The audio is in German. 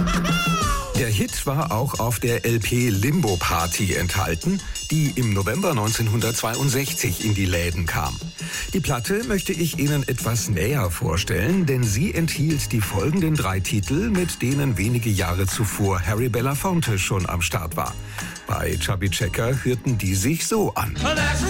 Der Hit war auch auf der LP Limbo Party enthalten, die im November 1962 in die Läden kam. Die Platte möchte ich Ihnen etwas näher vorstellen, denn sie enthielt die folgenden 3 Titel, mit denen wenige Jahre zuvor Harry Belafonte schon am Start war. Bei Chubby Checker hörten die sich so an.